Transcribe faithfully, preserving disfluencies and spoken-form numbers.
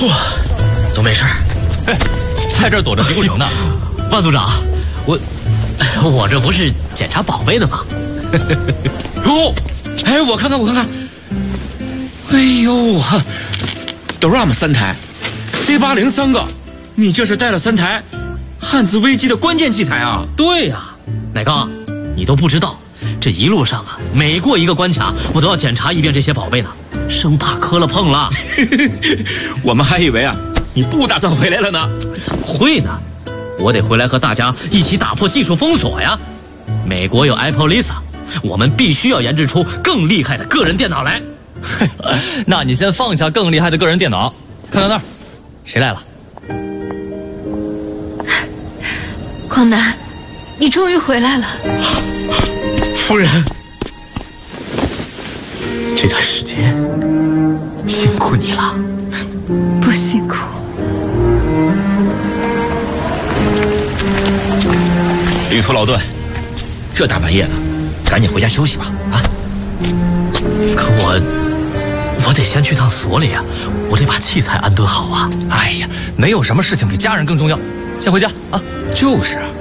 哇，都没事儿。 哎，在这儿躲着皮固城呢。 万组长，我我这不是检查宝贝的吗？ 哟，哎，我看看，我看看。哎呦哈 ，D R A M 三台 ，C 八零三个，你这是带了三台汉字危机的关键器材啊！ 对呀、啊，乃刚，你都不知道，这一路上啊，每过一个关卡，我都要检查一遍这些宝贝呢，生怕磕了碰了。 我们还以为啊，你不打算回来了呢。 怎么会呢？我得回来和大家一起打破技术封锁呀！美国有 Apple Lisa， 我们必须要研制出更厉害的个人电脑来。 那你先放下更厉害的个人电脑，看看那儿，谁来了？ 光南，你终于回来了。 夫人，这段时间辛苦你了。 不辛苦。 旅途劳顿，这大半夜的，赶紧回家休息吧。啊！ 可我我得先去趟所里啊，我得把器材安顿好啊。 哎呀，没有什么事情比家人更重要，先回家啊。 就是啊。